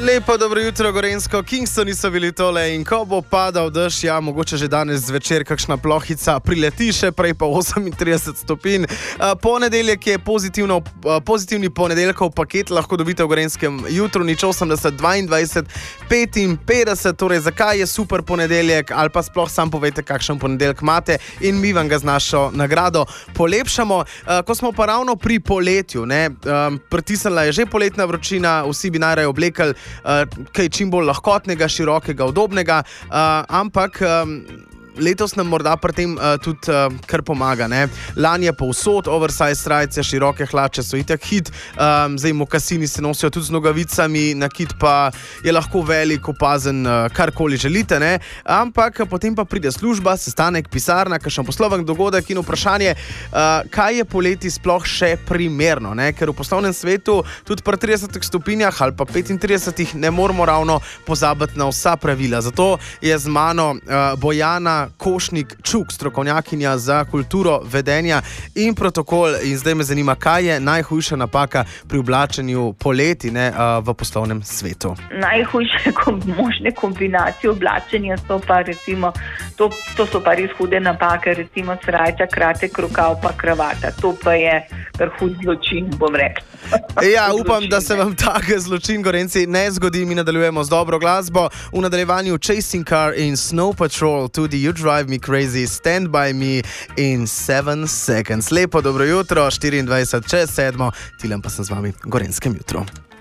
Lepo dobro jutro, Gorenjsko. Kingstoni so bili tole in ko bo padal dež, ja, mogoče že danes zvečer kakšna plohica prileti, še prej pa 38 stopinj. Ponedeljek je pozitivni ponedeljkov paket, lahko dobite v Gorenjskem jutru, nič 80, 22, 55. Torej, zakaj je super ponedeljek ali pa sploh sam povejte, kakšen ponedeljek imate in mi vam ga z našo nagrado polepšamo. Ko smo pa ravno pri poletju, pritisnila je že poletna vročina, vsi bi najraje oblekali kaj čim bolj lahkotnega, širokega, udobnega, ampak letos nam morda pri tem tudi kar pomaga. Lani je povsod oversize srajce, široke hlače so itak hit, zdaj mokasini se nosijo tudi z nogavicami, nakit pa je lahko velik, opazen, karkoli želite, ampak potem pa pride služba, sestanek, pisarna, kakšen posloven dogodek in vprašanje, kaj je poleti sploh še primerno, ker v poslovnem svetu tudi pri 30 stopinjah ali pa 35 ne moramo ravno pozabiti na vsa pravila. Zato je z mano Bojana Košnik-Čuk, strokovnjakinja za kulturo vedenja in protokol. In zdaj me zanima, kaj je najhujša napaka pri oblačenju poleti v poslovnem svetu. Najhujše možne kombinacije oblačenja so pa recimo, to so pa res hude napake, recimo srajca, kratek rokav pa kravata. To pa je kar hud zločin, bom rekla. Ja, upam, da se vam tak zločin, Gorenci, ne zgodi. Mi nadaljujemo z dobro glasbo. V nadaljevanju Chasing Car in Snow Patrol, tudi You Drive Me Crazy, Stand By Me in 7 Seconds. Lepo dobro jutro, 24 čez 7, Tilen pa sem z vami v Gorenjskem jutru.